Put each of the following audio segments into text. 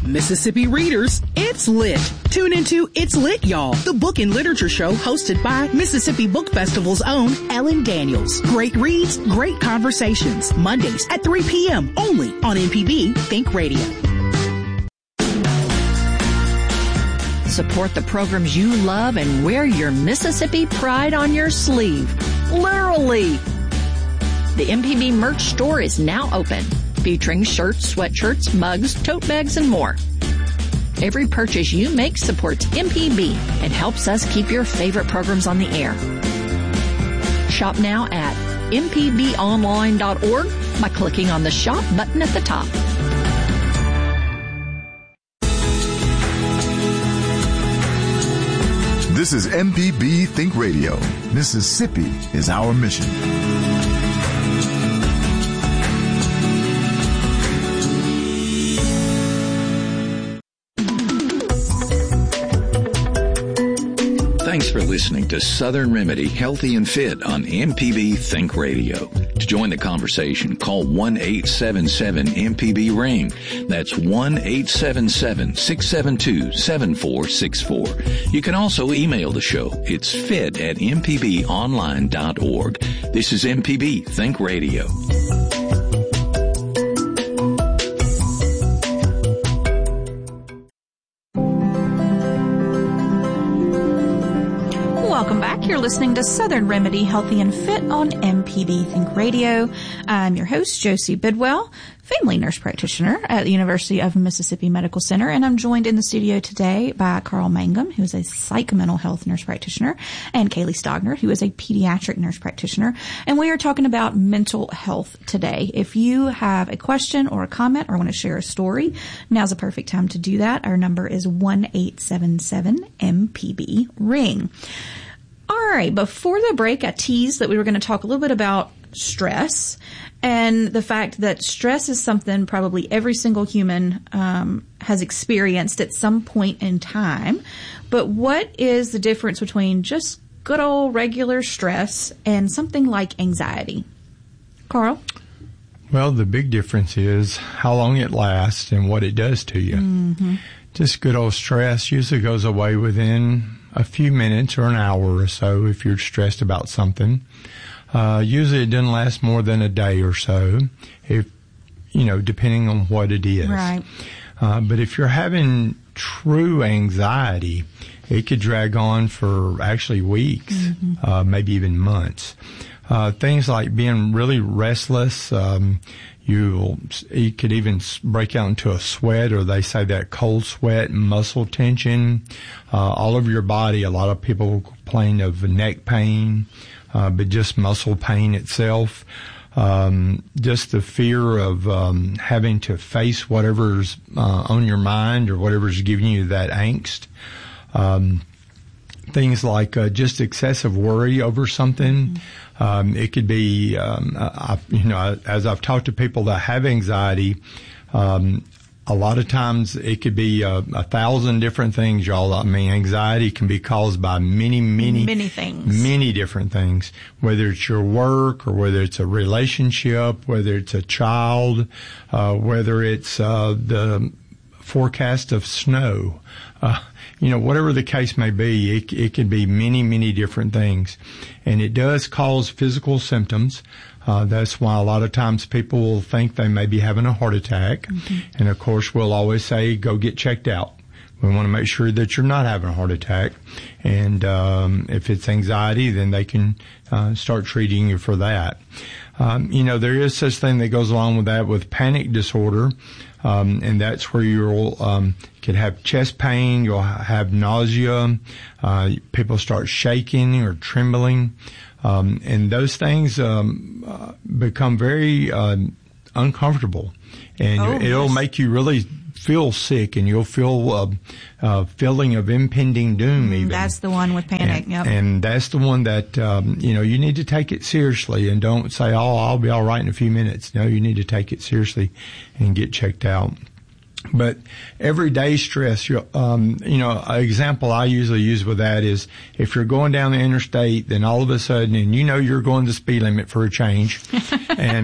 Mississippi readers, it's lit. Tune into It's Lit, Y'all, the book and literature show hosted by Mississippi Book Festival's own Ellen Daniels. Great reads, great conversations. Mondays at 3 p.m. only on MPB Think Radio. Support the programs you love and wear your Mississippi pride on your sleeve. Literally. The MPB merch store is now open, featuring shirts, sweatshirts, mugs, tote bags, and more. Every purchase you make supports MPB and helps us keep your favorite programs on the air. Shop now at mpbonline.org by clicking on the Shop button at the top. This is MPB Think Radio. Mississippi is our mission. Thanks for listening to Southern Remedy Healthy and Fit on MPB Think Radio. To join the conversation, call 1-877-MPB-RING. That's 1-877-672-7464. You can also email the show. It's fit@mpbonline.org. This is MPB Think Radio. Welcome back. You're listening to Southern Remedy Healthy and Fit on MPB Think Radio. I'm your host, Josie Bidwell, family nurse practitioner at the University of Mississippi Medical Center, and I'm joined in the studio today by Carl Mangum, who is a psych mental health nurse practitioner, and Kaylee Stogner, who is a pediatric nurse practitioner, and we are talking about mental health today. If you have a question or a comment or want to share a story, now's a perfect time to do that. Our number is 1-877-MPB-RING. All right, before the break, I teased that we were going to talk a little bit about stress and the fact that stress is something probably every single human has experienced at some point in time. But what is the difference between just good old regular stress and something like anxiety? Carl? Well, the big difference is how long it lasts and what it does to you. Mm-hmm. Just good old stress usually goes away within a few minutes or an hour or so if you're stressed about something. Usually it doesn't last more than a day or so, if, depending on what it is. Right. But if you're having true anxiety, it could drag on for actually weeks, mm-hmm. Maybe even months. Things like being really restless, you could even break out into a sweat, or they say that cold sweat, muscle tension, all over your body. A lot of people complain of neck pain, but just muscle pain itself. Just the fear of having to face whatever's on your mind or whatever's giving you that angst. Things like just excessive worry over something. It could be, as I've talked to people that have anxiety, a lot of times it could be 1,000 different things, y'all. I mean, anxiety can be caused by many things. Many different things, whether it's your work or whether it's a relationship, whether it's a child, whether it's the forecast of snow. Whatever the case may be, it can be many different things. And it does cause physical symptoms. That's why a lot of times people will think they may be having a heart attack. Mm-hmm. And of course, we'll always say, go get checked out. We want to make sure that you're not having a heart attack. And if it's anxiety, then they can start treating you for that. There is such thing that goes along with that with panic disorder. And that's where you'll could have chest pain, you'll have nausea, people start shaking or trembling, and those things become very uncomfortable, and it'll make you really feel sick, and you'll feel a feeling of impending doom even. That's the one with panic, yep. And that's the one that, you need to take it seriously and don't say, I'll be all right in a few minutes. No, you need to take it seriously and get checked out. But everyday stress, an example I usually use with that is if you're going down the interstate, then all of a sudden, and you're going the speed limit for a change, and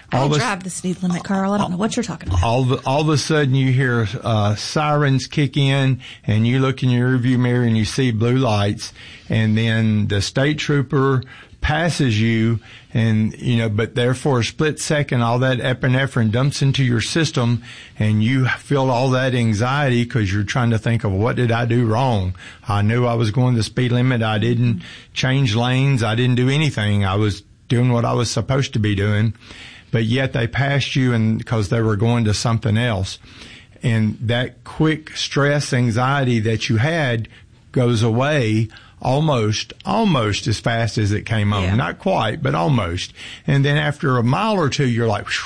I drive the speed limit, Carl. I don't know what you're talking about. All of a sudden you hear sirens kick in, and you look in your rearview mirror and you see blue lights, and then the state trooper passes you, and but there for a split second, all that epinephrine dumps into your system, and you feel all that anxiety because you're trying to think of, what did I do wrong? I knew I was going the speed limit. I didn't change lanes. I didn't do anything. I was doing what I was supposed to be doing, but yet they passed you, and because they were going to something else. And that quick stress anxiety that you had goes away almost as fast as it came on. Yeah. Not quite, but almost. And then after a mile or two, you're like,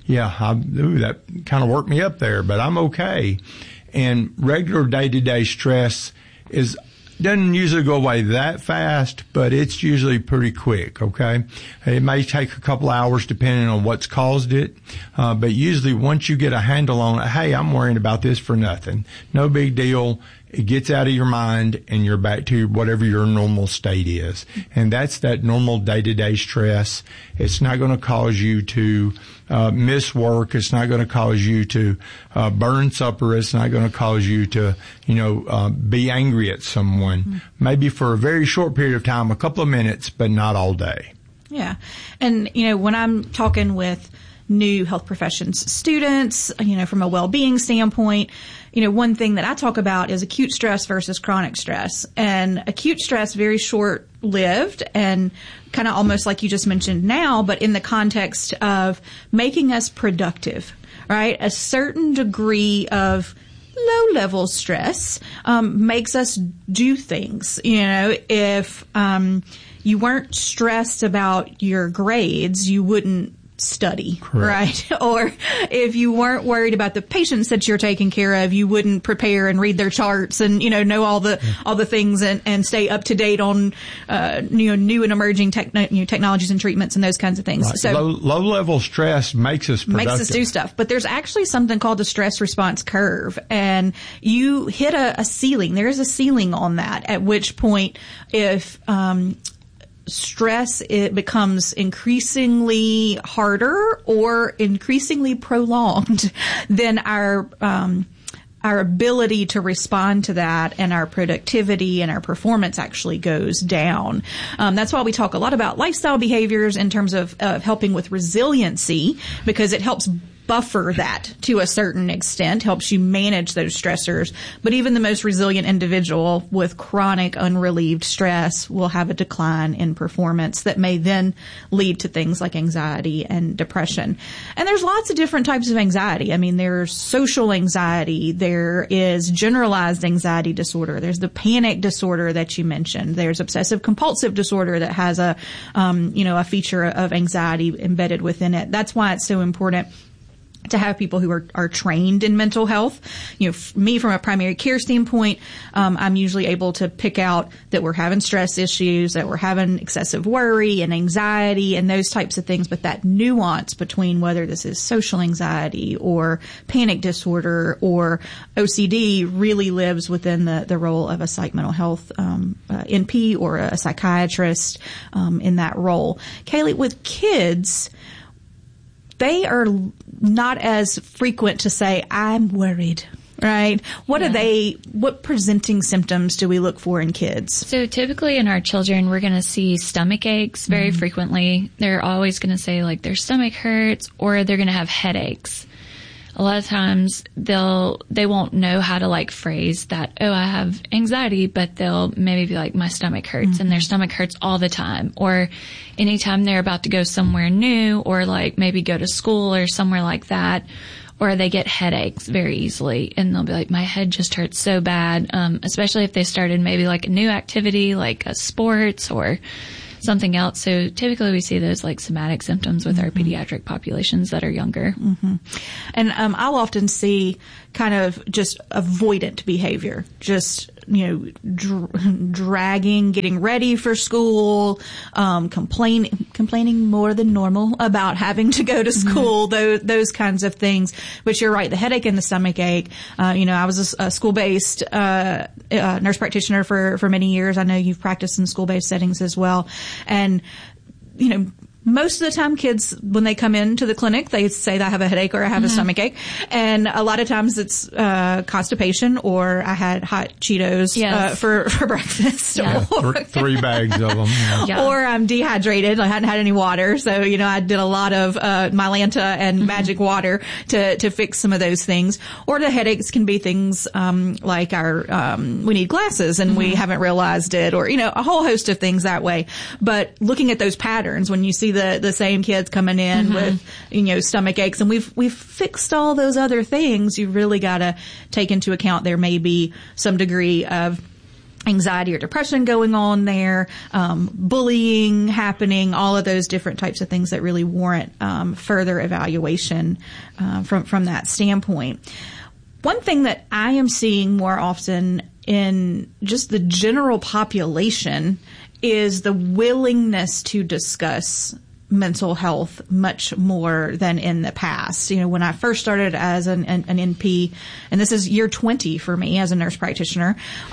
that kind of worked me up there, but I'm okay. And regular day-to-day stress doesn't usually go away that fast, but it's usually pretty quick, okay? It may take a couple hours depending on what's caused it, but usually once you get a handle on it, hey, I'm worrying about this for nothing. No big deal. It gets out of your mind, and you're back to whatever your normal state is. And that's that normal day-to-day stress. It's not going to cause you to miss work. It's not going to cause you to burn supper. It's not going to cause you to, be angry at someone. Mm-hmm. Maybe for a very short period of time, a couple of minutes, but not all day. Yeah. And, when I'm talking with new health professions students, from a well-being standpoint, one thing that I talk about is acute stress versus chronic stress. And acute stress, very short-lived and kind of almost like you just mentioned now, but in the context of making us productive, right? A certain degree of low-level stress makes us do things. If you weren't stressed about your grades, you wouldn't study. Correct. Right? Or if you weren't worried about the patients that you're taking care of, you wouldn't prepare and read their charts and, know all the things and stay up to date on, new and emerging technologies and treatments and those kinds of things. Right. So low level stress makes us productive. Makes us do stuff. But there's actually something called the stress response curve, and you hit a ceiling. There is a ceiling on that, at which point if, stress, it becomes increasingly harder or increasingly prolonged, then our ability to respond to that and our productivity and our performance actually goes down. That's why we talk a lot about lifestyle behaviors in terms of helping with resiliency, because it helps buffer that to a certain extent, helps you manage those stressors. But even the most resilient individual with chronic unrelieved stress will have a decline in performance that may then lead to things like anxiety and depression. And there's lots of different types of anxiety. I mean, there's social anxiety. There is generalized anxiety disorder. There's the panic disorder that you mentioned. There's obsessive compulsive disorder that has a feature of anxiety embedded within it. That's why it's so important to have people who are trained in mental health. Me from a primary care standpoint, I'm usually able to pick out that we're having stress issues, that we're having excessive worry and anxiety and those types of things. But that nuance between whether this is social anxiety or panic disorder or OCD really lives within the role of a psych mental health NP or a psychiatrist in that role. Kaylee, with kids, they are not as frequent to say, I'm worried, right? What presenting symptoms do we look for in kids? So typically in our children, we're going to see stomach aches very frequently. They're always going to say like their stomach hurts, or they're going to have headaches. A lot of times they won't know how to like phrase that, oh, I have anxiety, but they'll maybe be like, my stomach hurts, and their stomach hurts all the time. Or anytime they're about to go somewhere new, or like maybe go to school or somewhere like that, or they get headaches very easily, and they'll be like, my head just hurts so bad, especially if they started maybe like a new activity, like a sports or something else. So typically we see those like somatic symptoms with our pediatric populations that are younger. And I'll often see kind of just avoidant behavior, just dragging, getting ready for school, complaining more than normal about having to go to school, those kinds of things. But you're right, the headache and the stomach ache. I was a school-based nurse practitioner for many years. I know you've practiced in school-based settings as well. And, most of the time kids, when they come into the clinic, they say that I have a headache or I have a stomach ache. And a lot of times it's constipation or I had hot Cheetos for breakfast. Yeah. Or 3 bags of them. Yeah. Or I'm dehydrated. I hadn't had any water. So, I did a lot of Mylanta and Magic Water to fix some of those things. Or the headaches can be things like we need glasses and we haven't realized it, or, a whole host of things that way. But looking at those patterns, when you see the same kids coming in with, stomach aches, and we've fixed all those other things, you really got to take into account there may be some degree of anxiety or depression going on there, bullying happening, all of those different types of things that really warrant further evaluation from that standpoint. One thing that I am seeing more often in just the general population is the willingness to discuss mental health much more than in the past. When I first started as an NP, and this is year 20 for me as a nurse practitioner,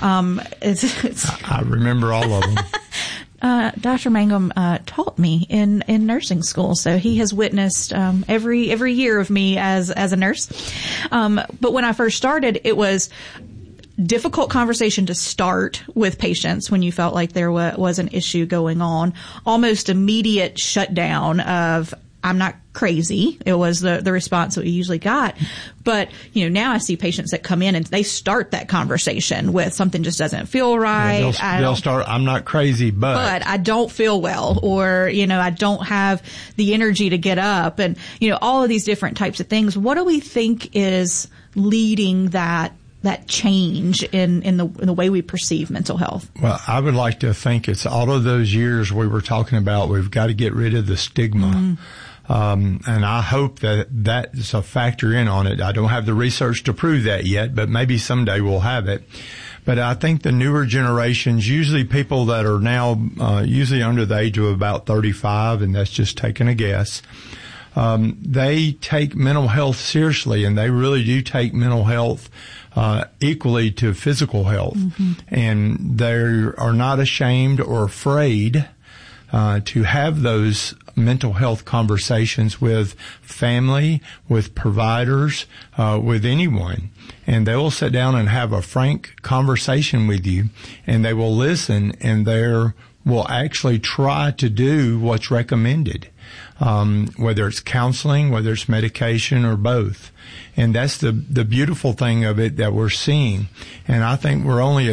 I remember all of them. Dr. Mangum taught me in nursing school, so he has witnessed every year of me as a nurse. But when I first started, it was difficult conversation to start with patients when you felt like there was an issue going on. Almost immediate shutdown of, I'm not crazy. It was the response that we usually got. But, now I see patients that come in and they start that conversation with something just doesn't feel right. They'll start, I'm not crazy, but I don't feel well, or, I don't have the energy to get up, and, all of these different types of things. What do we think is leading that change in the way we perceive mental health? Well, I would like to think it's all of those years we were talking about. We've got to get rid of the stigma. And I hope that's a factor in on it. I don't have the research to prove that yet, but maybe someday we'll have it. But I think the newer generations, usually people that are now usually under the age of about 35, and that's just taking a guess, they take mental health seriously, and they really do take mental health equally to physical health. And they are not ashamed or afraid to have those mental health conversations with family, with providers, with anyone. And they will sit down and have a frank conversation with you, and they will listen, and they will actually try to do what's recommended, whether it's counseling, whether it's medication, or both. And that's the beautiful thing of it that we're seeing. And I think we're only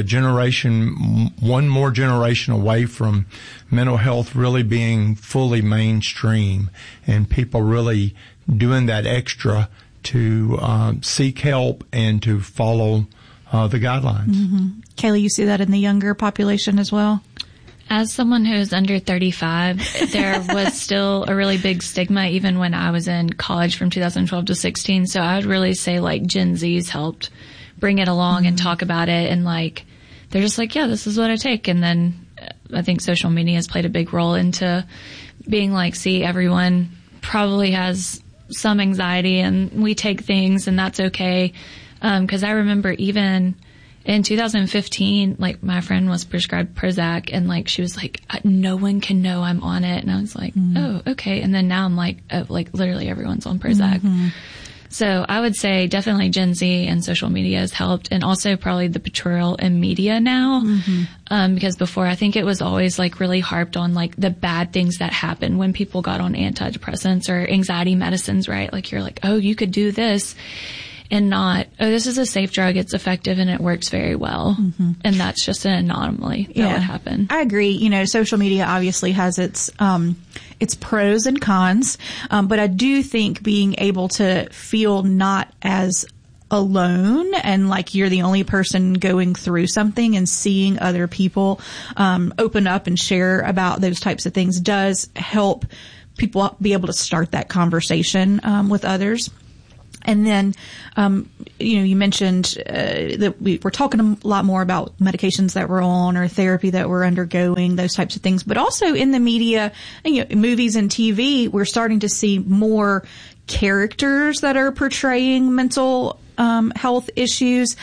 one more generation away from mental health really being fully mainstream and people really doing that extra to seek help and to follow the guidelines. Kaylee, you see that in the younger population as well? As someone who's under 35, there was still a really big stigma even when I was in college from 2012 to 16. So I would really say Gen Z's helped bring it along and talk about it. And they're just yeah, this is what I take. And then I think social media has played a big role into being see, everyone probably has some anxiety and we take things and that's okay. 'Cause I remember even in 2015, my friend was prescribed Prozac, and she was no one can know I'm on it. And I was oh, okay. And then now I'm literally everyone's on Prozac. So I would say definitely Gen Z and social media has helped, and also probably the portrayal in media now. Because before I think it was always really harped on the bad things that happen when people got on antidepressants or anxiety medicines, right? You're oh, you could do this. And not, oh, this is a safe drug, it's effective, and it works very well. And that's just an anomaly that would happen. I agree. Social media obviously has its pros and cons. But I do think being able to feel not as alone and you're the only person going through something, and seeing other people open up and share about those types of things does help people be able to start that conversation with others. And then, you mentioned that we're talking a lot more about medications that we're on or therapy that we're undergoing, those types of things. But also in the media, movies and TV, we're starting to see more characters that are portraying mental health issues.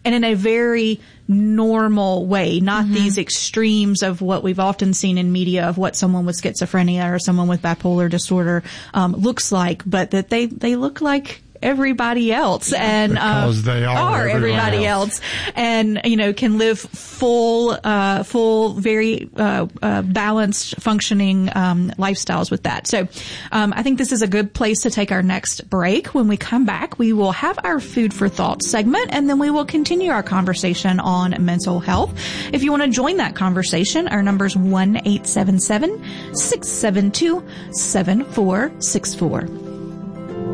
and in a very normal way, not these extremes of what we've often seen in media of what someone with schizophrenia or someone with bipolar disorder looks like, but that they look like everybody else, and because they are everybody else, and can live full, very balanced, functioning lifestyles with that. So I think this is a good place to take our next break. When we come back, we will have our food for thought segment, and then we will continue our conversation on mental health. If you want to join that conversation, our number is 1-877-672-7464.